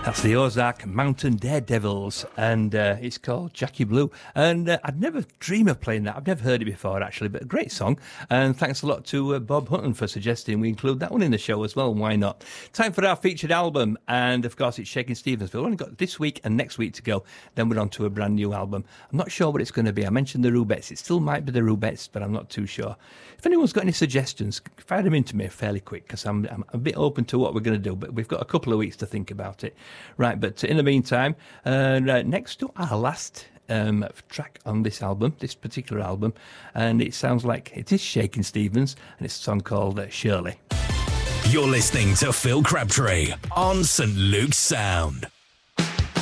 That's the Ozark Mountain Daredevils, and it's called Jackie Blue. And I'd never dream of playing that. I've never heard it before, actually, but a great song. And thanks a lot to Bob Hutton for suggesting we include that one in the show as well. Why not? Time for our featured album, and of course it's Shakin' Stevens. We've only got this week and next week to go. Then we're on to a brand new album. I'm not sure what it's going to be. I mentioned the Rubettes. It still might be the Rubettes, but I'm not too sure. If anyone's got any suggestions, fire them into me fairly quick, because I'm a bit open to what we're going to do, but we've got a couple of weeks to think about it. Right, but in the meantime, next to our last track on this album, this particular album, and it sounds like it is Shakin' Stevens, and it's a song called Shirley. You're listening to Phil Crabtree on St. Luke's Sound.